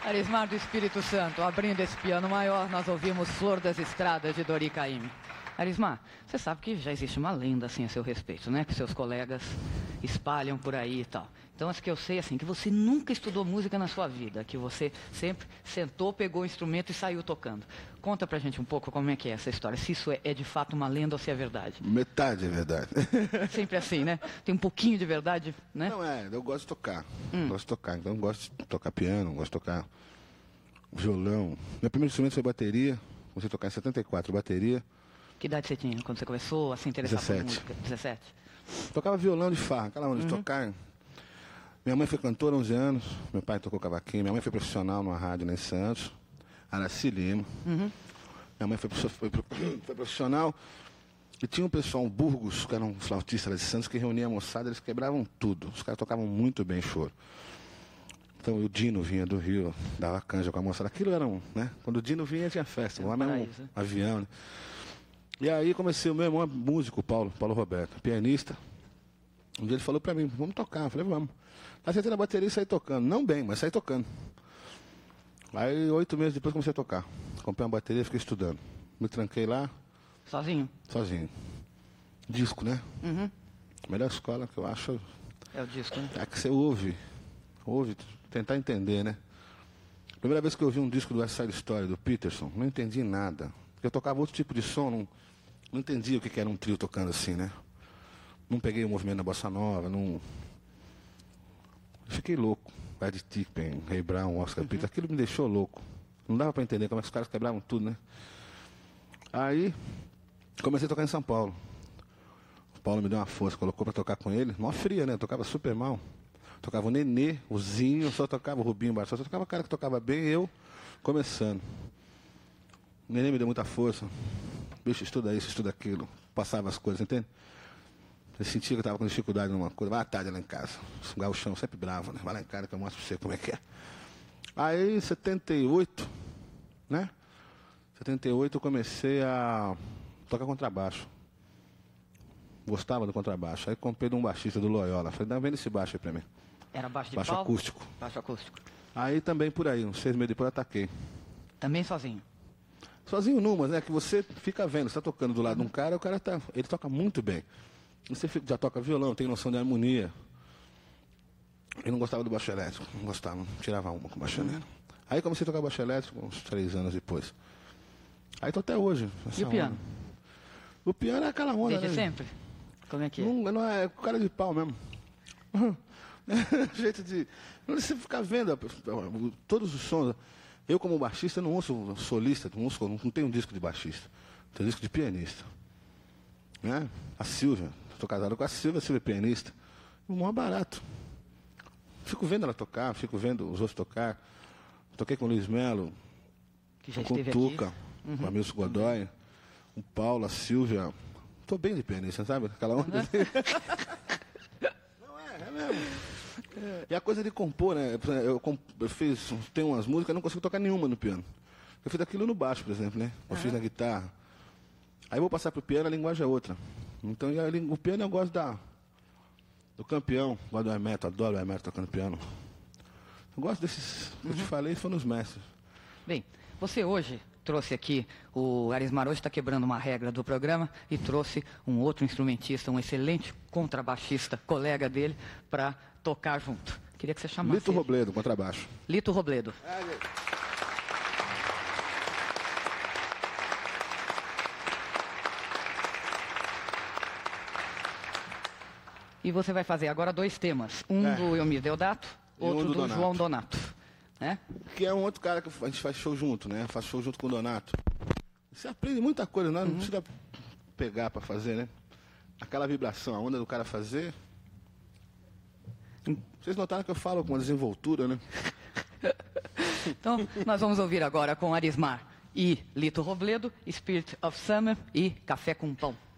Arismar do Espírito Santo, abrindo esse piano maior, nós ouvimos Flor das Estradas de Dori Caymmi. Arismar, você sabe que já existe uma lenda assim a seu respeito, né? Que seus colegas espalham por aí e tal. Então, acho que eu sei assim, que você nunca estudou música na sua vida, que você sempre sentou, pegou o instrumento e saiu tocando. Conta pra gente um pouco como é que é essa história, se isso é de fato uma lenda ou se é verdade. Metade é verdade. Sempre assim, né? Tem um pouquinho de verdade, né? Não, eu gosto de tocar. Gosto de tocar, então eu gosto de tocar piano, gosto de tocar violão. Meu primeiro instrumento foi bateria, comecei a tocar em 74, bateria. Que idade você tinha quando você começou a se interessar 17. por música? 17. Tocava violão de farra, aquela onda de tocar. Minha mãe foi cantora há 11 anos, meu pai tocou cavaquinho, minha mãe foi profissional numa rádio lá em Santos, Araci Lima. Minha mãe foi profissional e tinha um pessoal, um Burgos, que era um flautista lá de Santos, que reunia a moçada, eles quebravam tudo. Os caras tocavam muito bem choro. Então o Dino vinha do Rio, dava canja com a moçada. Aquilo era né? Quando o Dino vinha tinha festa, lá mesmo um avião, né? E aí comecei, o meu irmão é músico, Paulo Roberto, pianista. Um dia ele falou pra mim, vamos tocar. Eu falei, vamos. Aí sentei na bateria e saí tocando. Não bem, mas saí tocando. Aí 8 meses depois comecei a tocar. Comprei uma bateria e fiquei estudando. Me tranquei lá. Sozinho? Sozinho. Disco, né? A melhor escola que eu acho... É o disco, né? É que você ouve, tentar entender, né? Primeira vez que eu ouvi um disco do West Side Story, do Peterson, não entendi nada. Porque eu tocava outro tipo de som, não entendia o que era um trio tocando assim, né? Não peguei o movimento da bossa nova, não... Fiquei louco. Ed Tippen, Ray Brown, Oscar Peterson, aquilo me deixou louco. Não dava pra entender como é que os caras quebravam tudo, né? Aí, comecei a tocar em São Paulo. O Paulo me deu uma força, colocou pra tocar com ele. Mó fria, né? Eu tocava super mal. Tocava o Nenê, o Zinho, só tocava o Rubinho Barçal, só tocava o cara que tocava bem, eu começando. O Nenê me deu muita força. Bicho, estuda isso, estuda aquilo. Passava as coisas, entende? Eu sentia que eu estava com dificuldade numa coisa. Vai à tarde lá em casa. O gauchão sempre bravo, né? Vai lá em casa que eu mostro pra você como é que é. Aí, em 78, né? 78 eu comecei a tocar contrabaixo. Gostava do contrabaixo. Aí comprei de um baixista do Loyola. Falei, vende esse baixo aí pra mim. Era baixo de baixo pau? Acústico. Baixo acústico. Aí também por aí, uns 6 meses depois eu ataquei. Também sozinho? Sozinho numas, né? Que você fica vendo, você tá tocando do lado de um cara, o cara ele toca muito bem. Você já toca violão, tem noção de harmonia. Eu não gostava do baixo elétrico, não gostava, tirava uma com baixo elétrico. Aí comecei a tocar baixo elétrico uns 3 anos depois. Aí tô até hoje. E o piano? O piano é aquela onda, Desde né? sempre? Como é que é? Não é cara de pau mesmo. Jeito de... Você ficar vendo todos os sons. Eu, como baixista, não ouço solista, não tenho um disco de baixista. Tenho disco de pianista. Né? A Silvia, estou casado com a Silvia é pianista. O maior barato. Fico vendo ela tocar, fico vendo os outros tocar. Toquei com o Luiz Melo, que já com o Tuca, com a Milson Godoy, o Paulo, a Silvia. Estou bem de pianista, sabe? Aquela onda. Não é mesmo. E a coisa de compor, né? Tem umas músicas, eu não consigo tocar nenhuma no piano. Eu fiz aquilo no baixo, por exemplo, né? Eu fiz na guitarra. Aí eu vou passar pro piano, a linguagem é outra. Então o piano eu gosto do campeão, gosto do Hermeto, adoro o Hermeto tocando piano. Eu gosto desses, que eu te falei, foram os mestres. Bem, você hoje trouxe aqui, o Arismar hoje está quebrando uma regra do programa e trouxe um outro instrumentista, um excelente contrabaixista, colega dele, para tocar junto. Queria que você chamasse Lito Robledo, contrabaixo. Lito Robledo. E você vai fazer agora 2 temas. Um do Eumir Deodato, outro do João Donato. Né? Que é um outro cara que a gente faz show junto, né? Faz show junto com o Donato. Você aprende muita coisa, né? Não precisa pegar para fazer, né? Aquela vibração, a onda do cara fazer. Vocês notaram que eu falo com uma desenvoltura, né? Então, nós vamos ouvir agora com Arismar e Lito Robledo, Spirit of Summer e Café com Pão.